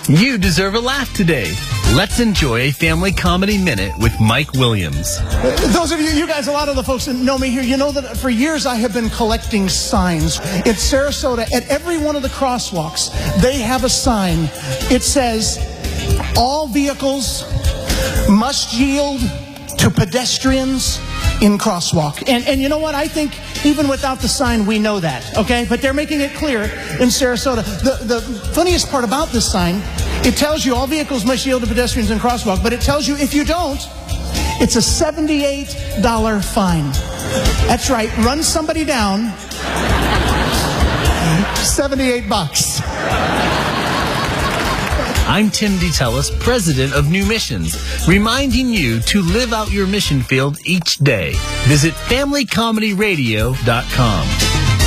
You deserve a laugh today. Let's enjoy a family comedy minute with Mike Williams. Those of you guys, a lot of the folks that know me here, you know that for years I have been collecting signs. In Sarasota, at every one of the crosswalks, they have a sign. It says, all vehicles must yield to pedestrians in crosswalk. And you know what? I think even without the sign, we know that, okay? But they're making it clear in Sarasota. The funniest part about this sign, it tells you all vehicles must yield to pedestrians in crosswalk, but it tells you if you don't, it's a $78 fine. That's right. Run somebody down. $78. I'm Tim DeTellis, president of New Missions, reminding you to live out your mission field each day. Visit FamilyComedyRadio.com.